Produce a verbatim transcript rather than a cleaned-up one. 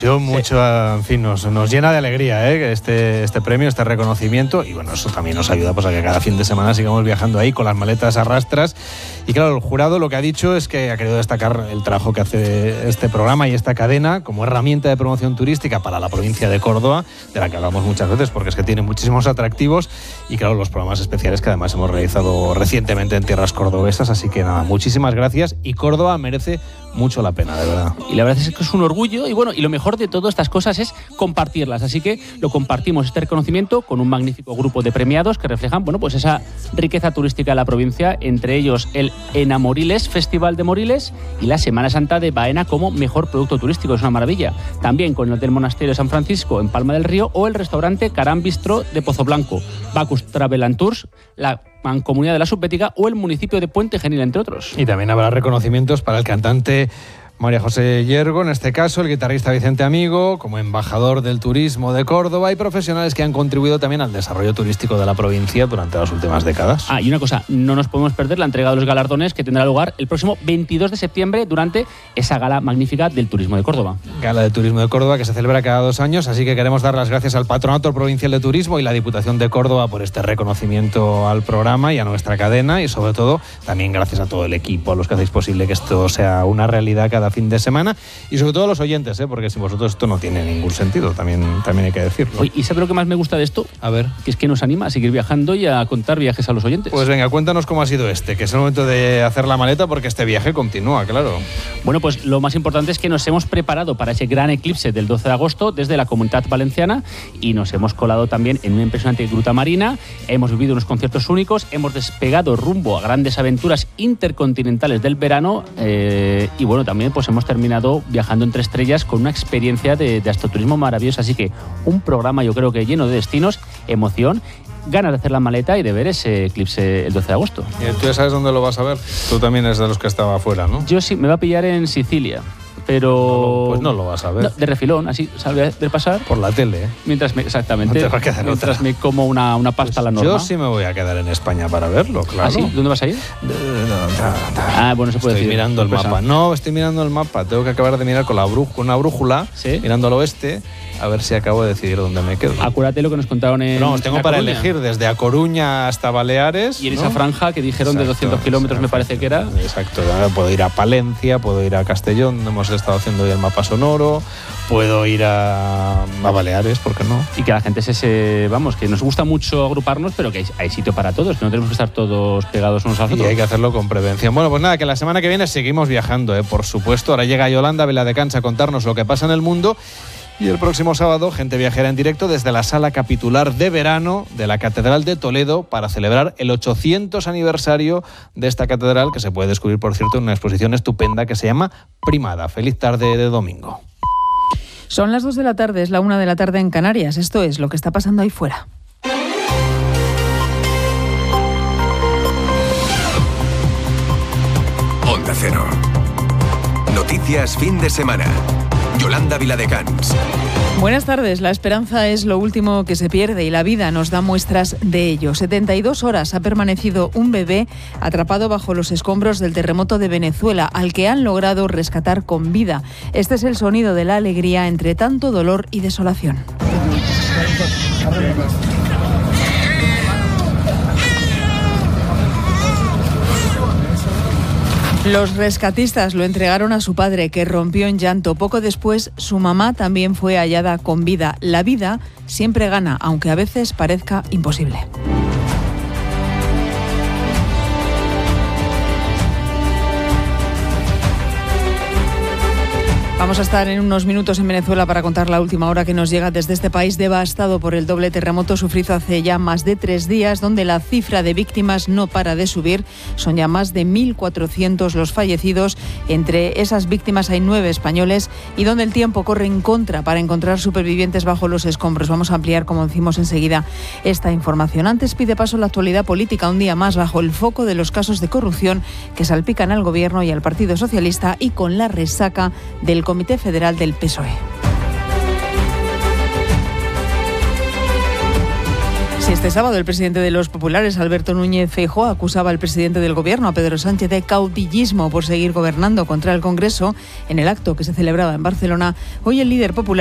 Yo mucho, en fin, nos, nos llena de alegría ¿eh? este, este premio, este reconocimiento, y bueno, eso también nos ayuda pues, a que cada fin de semana sigamos viajando ahí con las maletas a rastras. Y claro, el jurado lo que ha dicho es que ha querido destacar el trabajo que hace este programa y esta cadena como herramienta de promoción turística para la provincia de Córdoba, de la que hablamos muchas veces porque es que tiene muchísimos atractivos, y claro, los programas especiales que además hemos realizado recientemente en tierras cordobesas. Así que nada, muchísimas gracias, y Córdoba merece mucho la pena, de verdad. Y la verdad es que es un orgullo, y bueno, y lo mejor de todas estas cosas es compartirlas, así que lo compartimos, este reconocimiento, con un magnífico grupo de premiados que reflejan, bueno, pues esa riqueza turística de la provincia, entre ellos el Enamoriles, Festival de Moriles, y la Semana Santa de Baena como mejor producto turístico. Es una maravilla. También con el Hotel Monasterio de San Francisco en Palma del Río, o el restaurante Caram Bistro de Pozo Blanco, Bacus Travel and Tours, la Mancomunidad de la Subbética o el municipio de Puente Genil, entre otros. Y también habrá reconocimientos para el cantante María José Yergo, en este caso el guitarrista Vicente Amigo, como embajador del turismo de Córdoba, y profesionales que han contribuido también al desarrollo turístico de la provincia durante las últimas décadas. Ah, y una cosa, no nos podemos perder la entrega de los galardones, que tendrá lugar el próximo veintidós de septiembre durante esa gala magnífica del turismo de Córdoba. Gala de Turismo de Córdoba que se celebra cada dos años, así que queremos dar las gracias al Patronato Provincial de Turismo y la Diputación de Córdoba por este reconocimiento al programa y a nuestra cadena, y sobre todo también gracias a todo el equipo, a los que hacéis posible que esto sea una realidad cada fin de semana, y sobre todo a los oyentes, ¿eh? Porque sin vosotros esto no tiene ningún sentido, también, también hay que decirlo. Oye, ¿y sabes lo que más me gusta de esto? A ver. Que es que nos anima a seguir viajando y a contar viajes a los oyentes. Pues venga, cuéntanos cómo ha sido este, que es el momento de hacer la maleta porque este viaje continúa, claro. Bueno, pues lo más importante es que nos hemos preparado para ese gran eclipse del doce de agosto desde la Comunitat Valenciana, y nos hemos colado también en una impresionante gruta marina, hemos vivido unos conciertos únicos, hemos despegado rumbo a grandes aventuras intercontinentales del verano, eh, y bueno, también pues hemos terminado viajando entre estrellas con una experiencia de, de astroturismo maravillosa. Así que un programa, yo creo que lleno de destinos, emoción, ganas de hacer la maleta y de ver ese eclipse el doce de agosto. ¿Y tú ya sabes dónde lo vas a ver? Tú también eres de los que estaba afuera, ¿no? Yo sí, me va a pillar en Sicilia. Pero... No, pues no lo vas a ver. No, de refilón, así, salve de pasar. Por la tele, ¿eh? Mientras me, exactamente. No te va a quedar mientras otra. me como una, una pasta pues a la norma. Yo sí me voy a quedar en España para verlo, claro. ¿Ah, sí? ¿Dónde vas a ir? Ah, bueno, se puede estoy decir. mirando el mapa. No, estoy mirando el mapa. Tengo que acabar de mirar con, la brú- con una brújula, ¿Sí? mirando al oeste, a ver si acabo de decidir dónde me quedo. Acuérdate lo que nos contaron en. Pero vamos, tengo en para Coruña. elegir desde A Coruña hasta Baleares. Y en ¿no? esa franja que dijeron Exacto, de doscientos kilómetros, me parece que era. Exacto. Puedo ir a Palencia, puedo ir a Castellón, donde hemos estado haciendo hoy el mapa sonoro, puedo ir a, a Baleares, ¿por qué no? Y que la gente se, se. Vamos, que nos gusta mucho agruparnos, pero que hay, hay sitio para todos, que no tenemos que estar todos pegados unos a los Y otros. hay que hacerlo con prevención. Bueno, pues nada, que la semana que viene seguimos viajando, ¿eh? Por supuesto. Ahora llega Yolanda Viladecans a contarnos lo que pasa en el mundo. Y el próximo sábado, Gente Viajera en directo desde la sala capitular de verano de la Catedral de Toledo para celebrar el ochocientos aniversario de esta catedral, que se puede descubrir, por cierto, en una exposición estupenda que se llama Primada. Feliz tarde de domingo. Son las dos de la tarde, es la una de la tarde en Canarias. Esto es lo que está pasando ahí fuera. Onda Cero. Noticias fin de semana. Yolanda Viladecans. Buenas tardes. La esperanza es lo último que se pierde y la vida nos da muestras de ello. setenta y dos horas ha permanecido un bebé atrapado bajo los escombros del terremoto de Venezuela, al que han logrado rescatar con vida. Este es el sonido de la alegría entre tanto dolor y desolación. Los rescatistas lo entregaron a su padre, que rompió en llanto. Poco después, su mamá también fue hallada con vida. La vida siempre gana, aunque a veces parezca imposible. Vamos a estar en unos minutos en Venezuela para contar la última hora que nos llega desde este país devastado por el doble terremoto sufrido hace ya más de tres días, donde la cifra de víctimas no para de subir. Son ya más de mil cuatrocientos los fallecidos. Entre esas víctimas hay nueve españoles y donde el tiempo corre en contra para encontrar supervivientes bajo los escombros. Vamos a ampliar, como decimos enseguida, esta información. Antes pide paso la actualidad política, un día más bajo el foco de los casos de corrupción que salpican al Gobierno y al Partido Socialista, y con la resaca del Comité Federal del P S O E. Si este sábado el presidente de los populares, Alberto Núñez Feijóo, acusaba al presidente del gobierno, a Pedro Sánchez, de caudillismo por seguir gobernando contra el Congreso, en el acto que se celebraba en Barcelona, hoy el líder popular